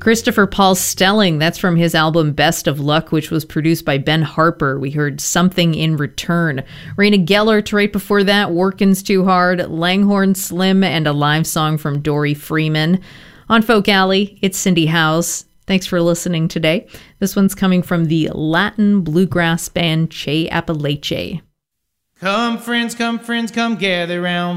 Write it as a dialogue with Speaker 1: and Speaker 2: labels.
Speaker 1: Christopher Paul Stelling, that's from his album Best of Luck, which was produced by Ben Harper. We heard Something in Return. Raina Gellert right before that, Workin's Too Hard, Langhorne Slim, and a live song from Dory Freeman. On Folk Alley, it's Cindy House. Thanks for listening today. This one's coming from the Latin bluegrass band Che Appalache.
Speaker 2: Come friends, come gather round